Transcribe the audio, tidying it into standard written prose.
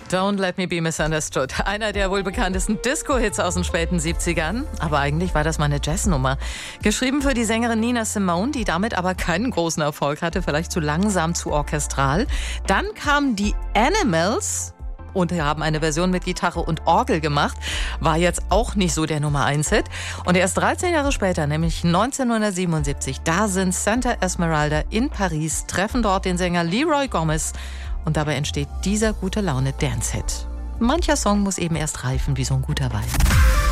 Don't Let Me Be Misunderstood. Einer der wohl bekanntesten Disco-Hits aus den späten 70ern. Aber eigentlich war das mal eine Jazznummer. Geschrieben für die Sängerin Nina Simone, die damit aber keinen großen Erfolg hatte. Vielleicht zu langsam, zu orchestral. Dann kamen die Animals und haben eine Version mit Gitarre und Orgel gemacht. War jetzt auch nicht so der Nummer-1-Hit. Und erst 13 Jahre später, nämlich 1977, da sind Santa Esmeralda in Paris, treffen dort den Sänger Leroy Gomez. Und dabei entsteht dieser gute Laune-Dance-Hit. Mancher Song muss eben erst reifen wie so ein guter Wein.